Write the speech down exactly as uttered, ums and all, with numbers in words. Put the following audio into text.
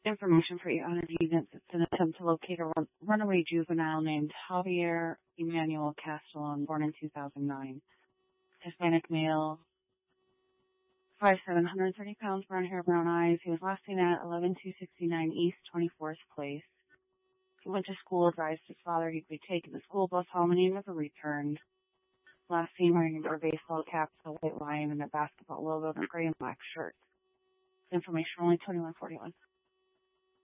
Information for your honor agents. It's an attempt to locate a run- runaway juvenile named Javier Emmanuel Castellon, born in two thousand nine. Hispanic male, five seven, one hundred thirty pounds, brown hair, brown eyes. He was last seen at eleven two sixty-nine East twenty-fourth Place. He went to school, advised his father he'd be taking the school bus home, and he never returned. Last seen wearing a baseball cap with a white lion and a basketball logo and a gray and black shirt. Information only twenty-one forty-one.